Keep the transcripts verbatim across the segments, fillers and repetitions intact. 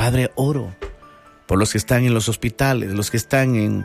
Padre, oro por los que están en los hospitales, los que están en,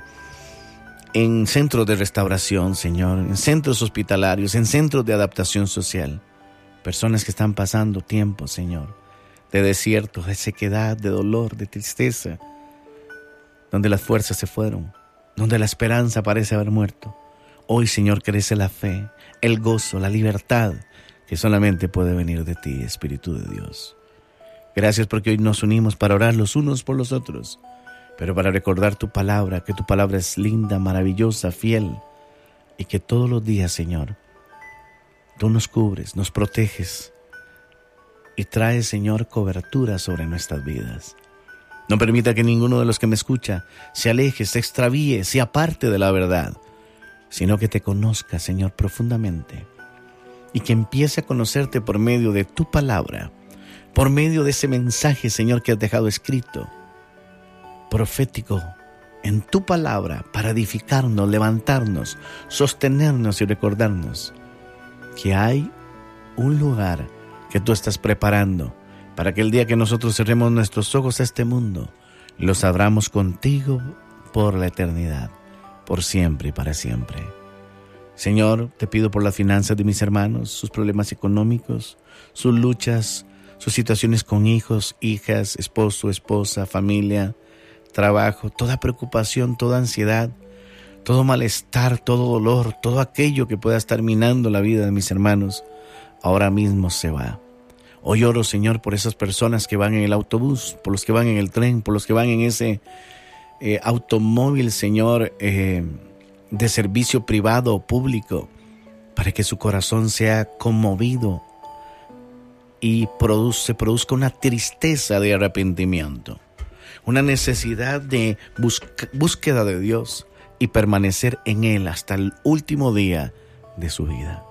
en centros de restauración, Señor, en centros hospitalarios, en centros de adaptación social. Personas que están pasando tiempo, Señor, de desierto, de sequedad, de dolor, de tristeza, donde las fuerzas se fueron, donde la esperanza parece haber muerto. Hoy, Señor, crece la fe, el gozo, la libertad que solamente puede venir de ti, Espíritu de Dios. Gracias porque hoy nos unimos para orar los unos por los otros, pero para recordar tu palabra, que tu palabra es linda, maravillosa, fiel, y que todos los días, Señor, tú nos cubres, nos proteges y traes, Señor, cobertura sobre nuestras vidas. No permita que ninguno de los que me escucha se aleje, se extravíe, se aparte de la verdad, sino que te conozca, Señor, profundamente, y que empiece a conocerte por medio de tu palabra, por medio de ese mensaje, Señor, que has dejado escrito, profético, en tu palabra, para edificarnos, levantarnos, sostenernos y recordarnos que hay un lugar que tú estás preparando para que el día que nosotros cerremos nuestros ojos a este mundo, los abramos contigo por la eternidad, por siempre y para siempre. Señor, te pido por las finanzas de mis hermanos, sus problemas económicos, sus luchas, sus situaciones con hijos, hijas, esposo, esposa, familia, trabajo, toda preocupación, toda ansiedad, todo malestar, todo dolor, todo aquello que pueda estar minando la vida de mis hermanos, ahora mismo se va. Hoy oro, Señor, por esas personas que van en el autobús, por los que van en el tren, por los que van en ese eh, automóvil, Señor, eh, de servicio privado o público, para que su corazón sea conmovido y produce, se produzca una tristeza de arrepentimiento, una necesidad de busca, búsqueda de Dios y permanecer en Él hasta el último día de su vida.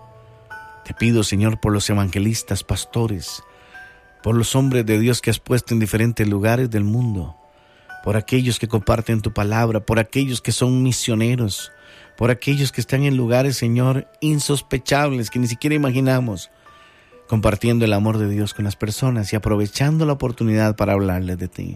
Te pido, Señor, por los evangelistas, pastores, por los hombres de Dios que has puesto en diferentes lugares del mundo, por aquellos que comparten tu palabra, por aquellos que son misioneros, por aquellos que están en lugares, Señor, insospechables, que ni siquiera imaginamos, compartiendo el amor de Dios con las personas y aprovechando la oportunidad para hablarles de ti.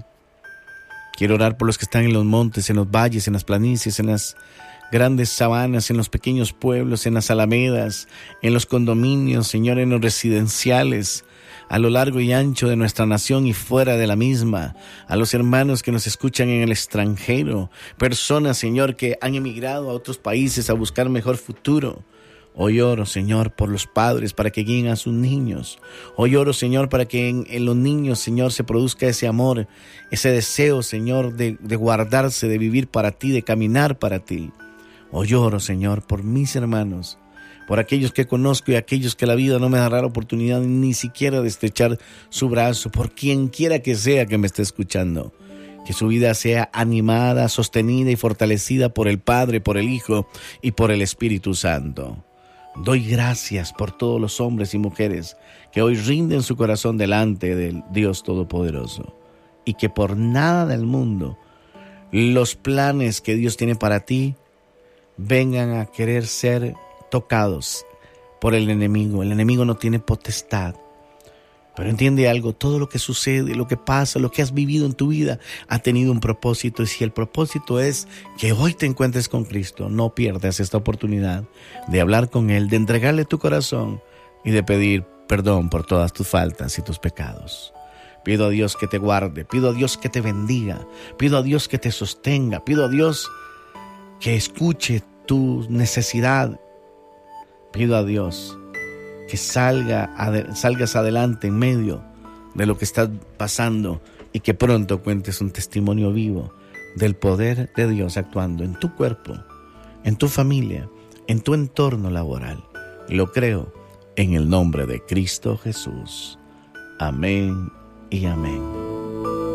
Quiero orar por los que están en los montes, en los valles, en las planicies, en las grandes sabanas, en los pequeños pueblos, en las alamedas, en los condominios, Señor, en los residenciales, a lo largo y ancho de nuestra nación y fuera de la misma, a los hermanos que nos escuchan en el extranjero, personas, Señor, que han emigrado a otros países a buscar mejor futuro. Hoy oro, Señor, por los padres para que guíen a sus niños. Hoy oro, Señor, para que en, en los niños, Señor, se produzca ese amor, ese deseo, Señor, de, de guardarse, de vivir para ti, de caminar para ti. Hoy oro, Señor, por mis hermanos, por aquellos que conozco y aquellos que la vida no me dará la oportunidad ni siquiera de estrechar su brazo, por quien quiera que sea que me esté escuchando. Que su vida sea animada, sostenida y fortalecida por el Padre, por el Hijo y por el Espíritu Santo. Doy gracias por todos los hombres y mujeres que hoy rinden su corazón delante del Dios Todopoderoso y que por nada del mundo los planes que Dios tiene para ti vengan a querer ser tocados por el enemigo. El enemigo no tiene potestad. Pero entiende algo, todo lo que sucede, lo que pasa, lo que has vivido en tu vida ha tenido un propósito, y si el propósito es que hoy te encuentres con Cristo, no pierdas esta oportunidad de hablar con Él, de entregarle tu corazón y de pedir perdón por todas tus faltas y tus pecados. Pido a Dios que te guarde, pido a Dios que te bendiga, pido a Dios que te sostenga, pido a Dios que escuche tu necesidad, pido a Dios que salga, salgas adelante en medio de lo que estás pasando y que pronto cuentes un testimonio vivo del poder de Dios actuando en tu cuerpo, en tu familia, en tu entorno laboral. Lo creo en el nombre de Cristo Jesús. Amén y amén.